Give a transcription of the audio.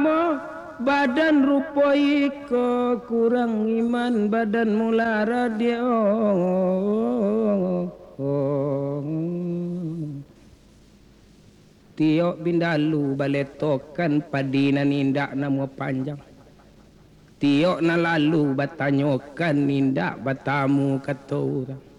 badan rupoi ko kurang iman badan mula radio tiok bindalu baletokan padina nindak nama panjang tiok na lalu batanyokan nindak batamu kata orang